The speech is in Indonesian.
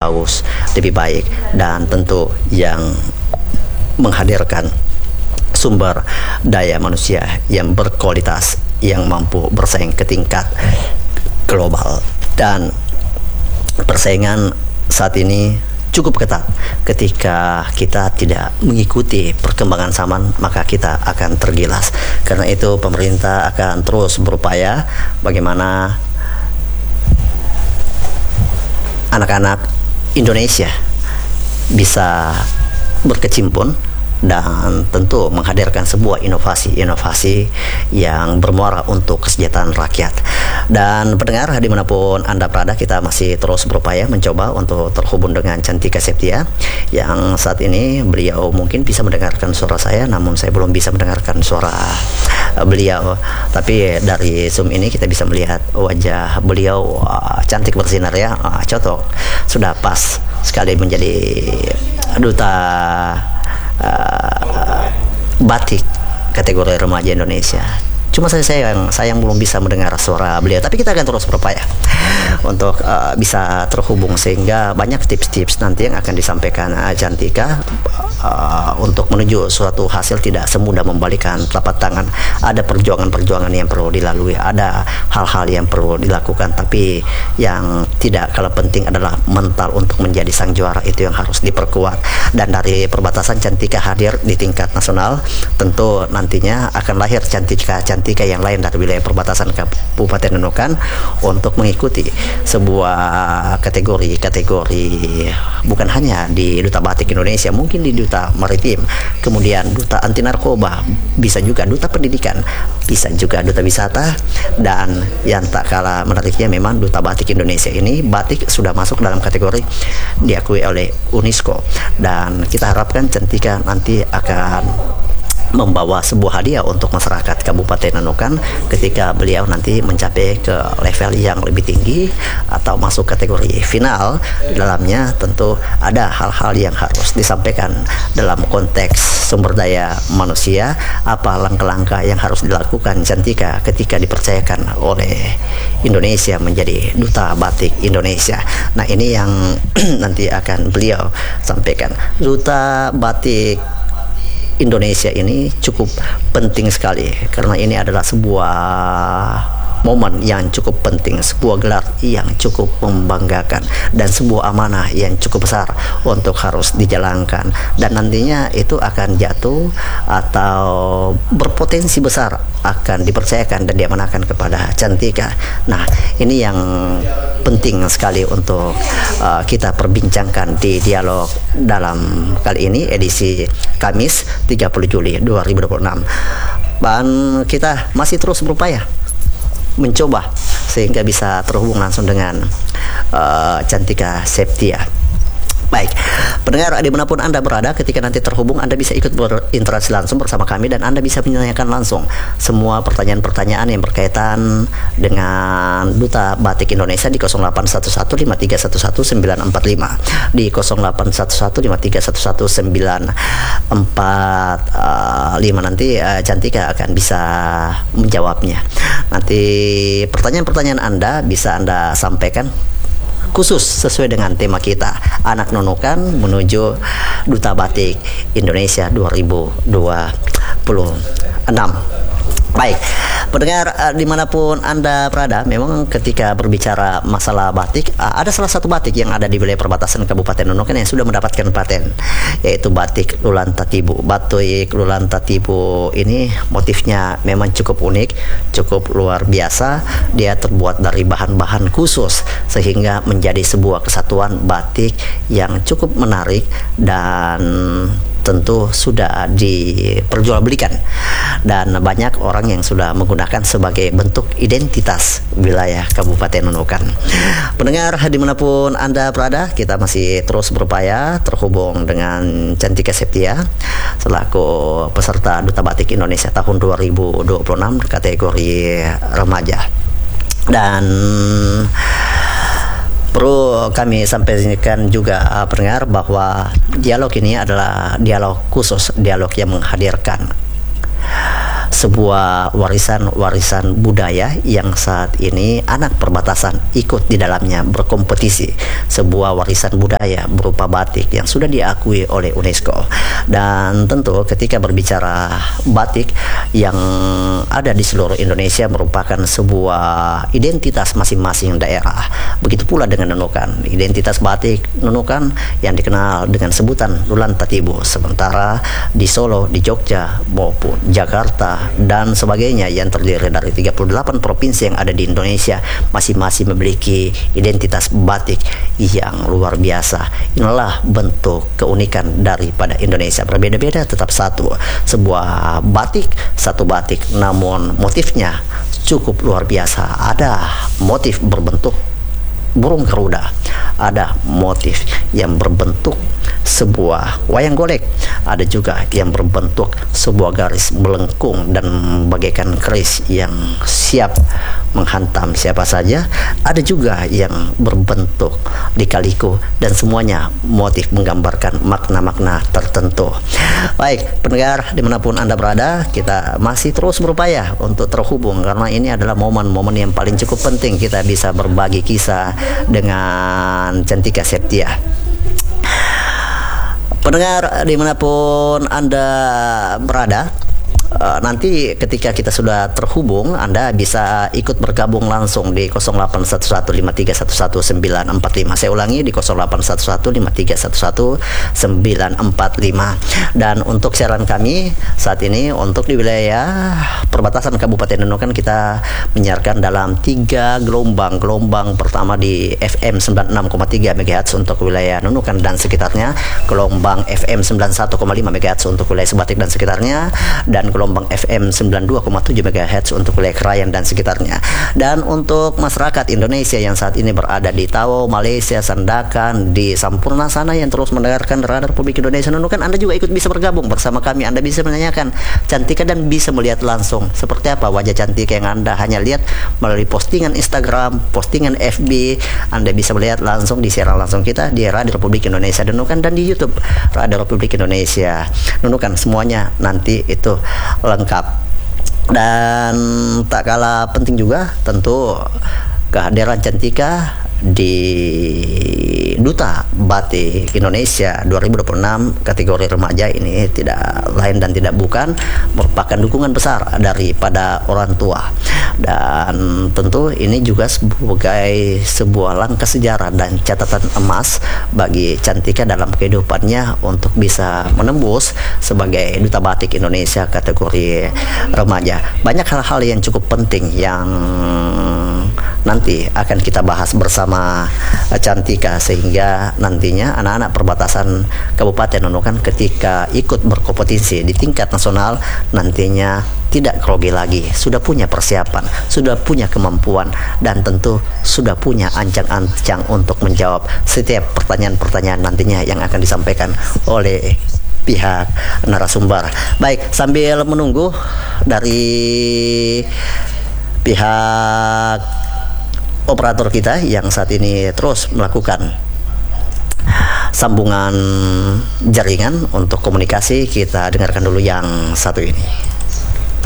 bagus, lebih baik, dan tentu yang menghadirkan sumber daya manusia yang berkualitas, yang mampu bersaing ke tingkat global. Dan persaingan saat ini cukup ketat. Ketika kita tidak mengikuti perkembangan zaman, maka kita akan tergilas. Karena itu pemerintah akan terus berupaya bagaimana anak-anak Indonesia bisa berkecimpung dan tentu menghadirkan sebuah inovasi-inovasi yang bermuara untuk kesejahteraan rakyat. Dan pendengar dimanapun Anda berada, kita masih terus berupaya mencoba untuk terhubung dengan Cantika Septia, yang saat ini beliau mungkin bisa mendengarkan suara saya, namun saya belum bisa mendengarkan suara beliau. Tapi dari Zoom ini kita bisa melihat wajah beliau cantik bersinar ya, cocok, sudah pas sekali menjadi duta batik kategori remaja Indonesia. Cuma saya sayang belum bisa mendengar suara beliau, tapi kita akan terus berupaya untuk bisa terhubung, sehingga banyak tips-tips nanti yang akan disampaikan Cantika untuk menuju suatu hasil. Tidak semudah membalikan telapak tangan, ada perjuangan-perjuangan yang perlu dilalui, ada hal-hal yang perlu dilakukan, tapi yang tidak kalah penting adalah mental untuk menjadi sang juara, itu yang harus diperkuat. Dan dari perbatasan Cantika hadir di tingkat nasional, tentu nantinya akan lahir cantika yang lain dari wilayah perbatasan Kabupaten Nunukan untuk mengikuti sebuah kategori bukan hanya di Duta Batik Indonesia, mungkin di Duta Maritim, kemudian Duta Anti Narkoba, bisa juga Duta Pendidikan, bisa juga Duta Wisata, dan yang tak kalah menariknya memang Duta Batik Indonesia ini, batik sudah masuk dalam kategori diakui oleh UNESCO. Dan kita harapkan Cantika nanti akan membawa sebuah hadiah untuk masyarakat Kabupaten Nunukan ketika beliau nanti mencapai ke level yang lebih tinggi atau masuk kategori final. Di dalamnya tentu ada hal-hal yang harus disampaikan dalam konteks sumber daya manusia, apa langkah-langkah yang harus dilakukan Cantika ketika dipercayakan oleh Indonesia menjadi Duta Batik Indonesia. Nah, ini yang nanti akan beliau sampaikan. Duta Batik Indonesia ini cukup penting sekali, karena ini adalah sebuah momen yang cukup penting, sebuah gelar yang cukup membanggakan, dan sebuah amanah yang cukup besar untuk harus dijalankan, dan nantinya itu akan jatuh atau berpotensi besar akan dipercayakan dan diamanahkan kepada Cantika. Nah, ini yang penting sekali untuk kita perbincangkan di dialog dalam kali ini, edisi Kamis 30 Juli 2026. Dan kita masih terus berupaya mencoba sehingga bisa terhubung langsung dengan Cantika Septia. Baik, pendengar dimanapun Anda berada, ketika nanti terhubung Anda bisa ikut berinteraksi langsung bersama kami, dan Anda bisa menanyakan langsung semua pertanyaan-pertanyaan yang berkaitan dengan Duta Batik Indonesia di 081153111945, di 081153111945. Nanti Cantika akan bisa menjawabnya. Nanti pertanyaan-pertanyaan Anda bisa Anda sampaikan khusus sesuai dengan tema kita, Anak Nunukan menuju Duta Batik Indonesia 2026. Baik, pendengar dimanapun Anda berada, memang ketika berbicara masalah batik, ada salah satu batik yang ada di wilayah perbatasan Kabupaten Nunukan yang sudah mendapatkan paten, yaitu batik Lulantatibu. Batik Lulantatibu ini motifnya memang cukup unik, cukup luar biasa. Dia terbuat dari bahan-bahan khusus sehingga menjadi sebuah kesatuan batik yang cukup menarik dan tentu sudah diperjualbelikan, dan banyak orang yang sudah menggunakan sebagai bentuk identitas wilayah Kabupaten Nunukan. Pendengar dimanapun Anda berada, kita masih terus berupaya terhubung dengan Cantika Septia selaku peserta Duta Batik Indonesia tahun 2026 kategori remaja. Dan perlu kami sampaikan juga pendengar bahwa dialog ini adalah dialog khusus, dialog yang menghadirkan sebuah warisan budaya yang saat ini anak perbatasan ikut di dalamnya berkompetisi, sebuah warisan budaya berupa batik yang sudah diakui oleh UNESCO. Dan tentu ketika berbicara batik yang ada di seluruh Indonesia merupakan sebuah identitas masing-masing daerah. Begitu pula dengan Nunukan, identitas batik Nunukan yang dikenal dengan sebutan Nulan Tatibo, sementara di Solo, di Jogja maupun Jakarta dan sebagainya yang terdiri dari 38 provinsi yang ada di Indonesia masing-masing memiliki identitas batik yang luar biasa. Inilah bentuk keunikan daripada Indonesia, berbeda-beda tetap satu, sebuah batik, satu batik namun motifnya cukup luar biasa. Ada motif berbentuk burung garuda, ada motif yang berbentuk sebuah wayang golek, ada juga yang berbentuk sebuah garis melengkung dan bagaikan keris yang siap menghantam siapa saja, ada juga yang berbentuk lika-liku, dan semuanya motif menggambarkan makna-makna tertentu. Baik pendengar dimanapun Anda berada, kita masih terus berupaya untuk terhubung karena ini adalah momen-momen yang paling cukup penting kita bisa berbagi kisah dengan Cantika Septia. Pendengar dimanapun Anda berada, nanti ketika kita sudah terhubung, Anda bisa ikut bergabung langsung di 081153111945. Saya ulangi di 081153111945. Dan untuk siaran kami saat ini untuk di wilayah perbatasan Kabupaten Nunukan, kita menyiarkan dalam 3 gelombang. Gelombang pertama di FM 96,3 MHz untuk wilayah Nunukan dan sekitarnya, gelombang FM 91,5 MHz untuk wilayah Sebatik dan sekitarnya, dan gelombang FM 92,7 MHz untuk wilayah Krayan dan sekitarnya. Dan untuk masyarakat Indonesia yang saat ini berada di Tawau, Malaysia, Sandakan, di Sampurna sana yang terus mendengarkan Radar Republik Indonesia Nunukan, Anda juga ikut bisa bergabung bersama kami. Anda bisa menanyakan Cantika dan bisa melihat langsung seperti apa wajah Cantika yang Anda hanya lihat melalui postingan Instagram, postingan FB. Anda bisa melihat langsung di siaran langsung kita di Radio Republik Indonesia Nunukan dan di YouTube Radio Republik Indonesia Nunukan. Semuanya nanti itu lengkap. Dan tak kalah penting juga tentu kehadiran Cantika di Duta Batik Indonesia 2026 kategori remaja ini tidak lain dan tidak bukan merupakan dukungan besar daripada orang tua. Dan tentu ini juga sebagai sebuah langkah sejarah dan catatan emas bagi Cantika dalam kehidupannya untuk bisa menembus sebagai Duta Batik Indonesia kategori remaja. Banyak hal-hal yang cukup penting yang nanti akan kita bahas bersama Cantika, sehingga nantinya anak-anak perbatasan Kabupaten Nunukan ketika ikut berkompetisi di tingkat nasional nantinya tidak grogi lagi, sudah punya persiapan, sudah punya kemampuan, dan tentu sudah punya ancang-ancang untuk menjawab setiap pertanyaan-pertanyaan nantinya yang akan disampaikan oleh pihak narasumber. Baik, sambil menunggu dari pihak operator kita yang saat ini terus melakukan sambungan jaringan untuk komunikasi, kita dengarkan dulu yang satu ini.